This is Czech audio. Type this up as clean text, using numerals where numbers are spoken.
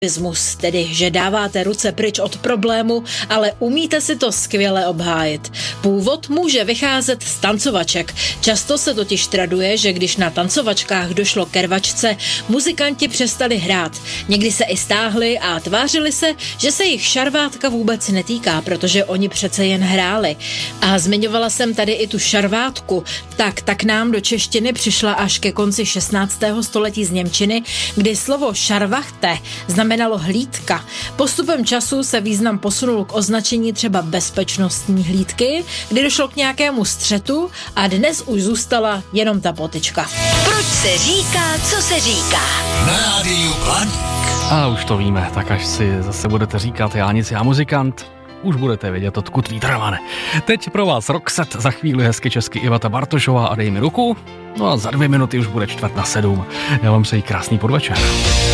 Tedy, že dáváte ruce pryč od problému, ale umíte si to skvěle obhájit. Původ může vycházet z tancovaček. Často se totiž traduje, že když na tancovačkách došlo ke rvačce, muzikanti přestali hrát. Někdy se i stáhli a tvářili se, že se jich šarvátka vůbec netýká, protože oni přece jen hráli. A zmiňovala jsem tady i tu šarvátku. Tak nám do češtiny přišla až ke konci 16. století z němčiny, kdy slovo šarvachte znamenalo hlídka. Postupem času se význam posunul k označení třeba bezpečnostní hlídky, kdy došlo k nějakému střetu a dnes už zůstala jenom ta potyčka. Proč se říká, co se říká? Na rádiu Planík. A už to víme, tak až si zase budete říkat já nic, já muzikant, už budete vědět, odkud vítr vane. Teď pro vás Roxette, za chvíli hezky česky Iveta Bartošová a Dej mi ruku. No a za 2 minuty už bude 6:45. Já vám přeji krásný podvečer.